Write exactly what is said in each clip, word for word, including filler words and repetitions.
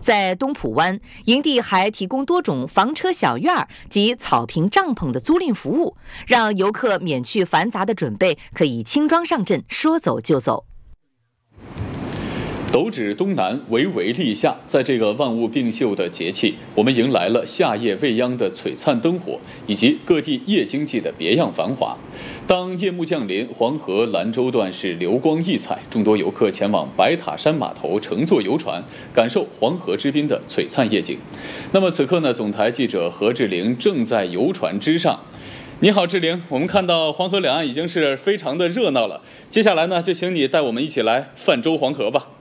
在东浦湾，营地还提供多种房车小院及草坪帐篷的租赁服务，让游客免去繁杂的准备，可以轻装上阵，说走就走。 斗指东南，巍巍立夏。在这个万物并秀的节气，我们迎来了夏夜未央的璀璨灯火，以及各地夜经济的别样繁华。当夜幕降临，黄河兰州段是流光溢彩，众多游客前往白塔山码头乘坐游船，感受黄河之滨的璀璨夜景。那么此刻呢，总台记者何志玲正在游船之上。你好，志玲，我们看到黄河两岸已经是非常的热闹了。接下来呢，就请你带我们一起来泛舟黄河吧。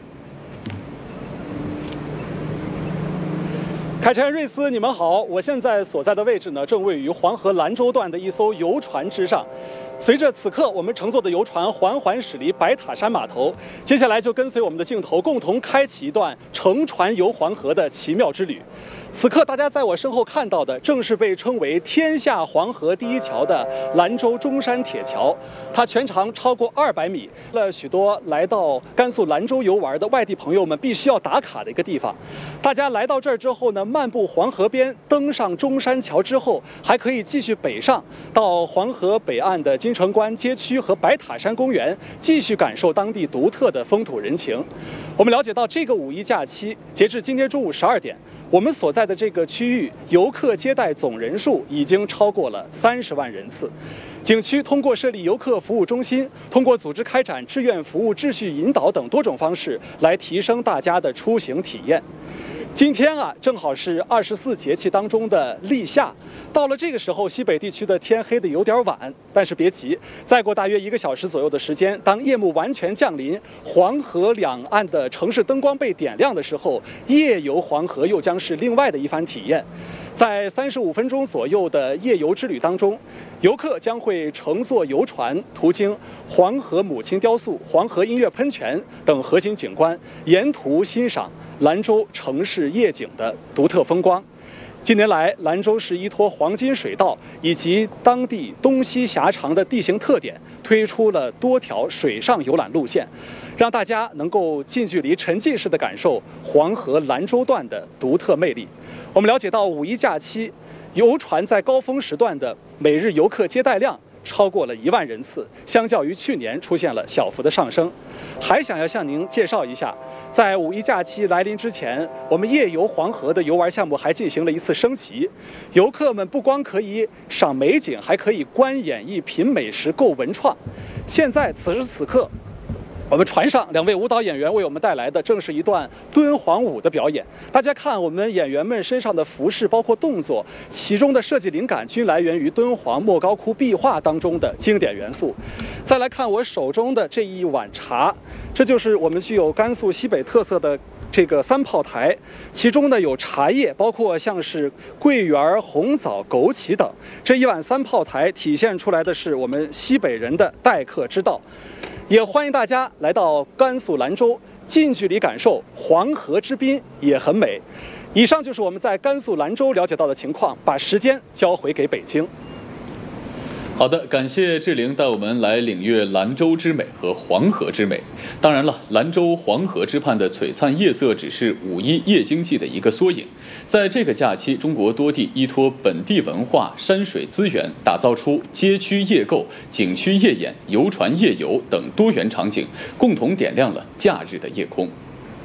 凯晨、瑞斯，你们好！我现在所在的位置呢，正位于黄河兰州段的一艘游船之上。随着此刻我们乘坐的游船缓缓驶离白塔山码头，接下来就跟随我们的镜头，共同开启一段乘船游黄河的奇妙之旅。此刻大家在我身后看到的，正是被称为天下黄河第一桥的兰州中山铁桥，它全长超过二百米，了许多来到甘肃兰州游玩的外地朋友们必须要打卡的一个地方。大家来到这儿之后呢，漫步黄河边，登上中山桥之后，还可以继续北上到黄河北岸的金城关街区和白塔山公园，继续感受当地独特的风土人情。我们了解到，这个五一假期，截至今天中午十二点，我们所在的这个区域游客接待总人数已经超过了三十万人次。景区通过设立游客服务中心，通过组织开展志愿服务、秩序引导等多种方式，来提升大家的出行体验。今天啊，正好是二十四节气当中的立夏。到了这个时候，西北地区的天黑的有点晚，但是别急，再过大约一个小时左右的时间，当夜幕完全降临，黄河两岸的城市灯光被点亮的时候，夜游黄河又将是另外的一番体验。在三十五分钟左右的夜游之旅当中，游客将会乘坐游船途经黄河母亲雕塑、黄河音乐喷泉等核心景观，沿途欣赏兰州城市夜景的独特风光。近年来，兰州市依托黄金水道以及当地东西狭长的地形特点，推出了多条水上游览路线，让大家能够近距离沉浸式的感受黄河兰州段的独特魅力。我们了解到，五一假期游船在高峰时段的每日游客接待量超过了一万人次，相较于去年出现了小幅的上升。还想要向您介绍一下，在五一假期来临之前，我们夜游黄河的游玩项目还进行了一次升级。游客们不光可以赏美景，还可以观演艺、品美食、购文创。现在此时此刻，我们船上两位舞蹈演员为我们带来的正是一段敦煌舞的表演。大家看，我们演员们身上的服饰包括动作，其中的设计灵感均来源于敦煌莫高窟壁画当中的经典元素。再来看我手中的这一碗茶，这就是我们具有甘肃西北特色的这个三炮台，其中呢有茶叶，包括像是桂圆、红枣、枸杞等。这一碗三炮台体现出来的是我们西北人的待客之道。也欢迎大家来到甘肃兰州，近距离感受黄河之滨也很美。以上就是我们在甘肃兰州了解到的情况，把时间交回给北京。 好的，感谢志玲带我们来领略兰州之美和黄河之美。当然了，兰州黄河之畔的璀璨夜色只是五一夜经济的一个缩影。在这个假期，中国多地依托本地文化、山水资源，打造出街区夜购、景区夜演、游船夜游等多元场景，共同点亮了假日的夜空。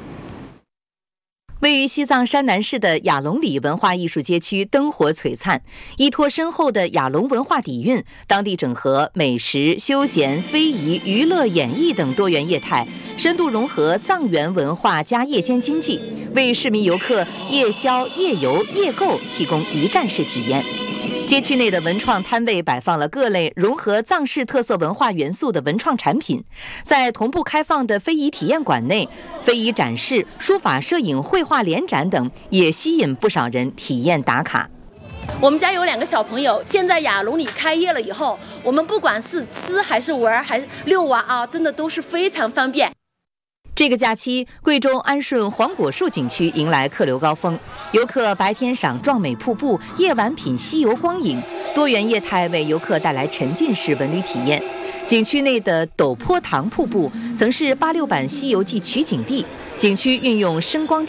位于西藏山南市的雅龙里文化艺术街区灯火璀璨，依托深厚的雅龙文化底蕴，当地整合美食、休闲、非遗、娱乐、演艺等多元业态，深度融合藏原文化加夜间经济，为市民游客夜宵、夜游、夜购提供一站式体验。街区内的文创摊位摆放了各类融合藏式特色文化元素的文创产品，在同步开放的非遗体验馆内，非遗展示、书法、摄影、绘画联展等也吸引不少人体验打卡。 我们家有两个小朋友，现在雅龙里开业了以后，我们不管是吃还是玩还是遛娃啊，真的都是非常方便。 这个假期，贵州安顺黄果树景区迎来客流高峰，游客白天赏壮美瀑布，夜晚品西游光影，多元业态为游客带来沉浸式文旅体验。景区内的陡坡塘瀑布曾是八六版《西游记》取景地，景区运用声光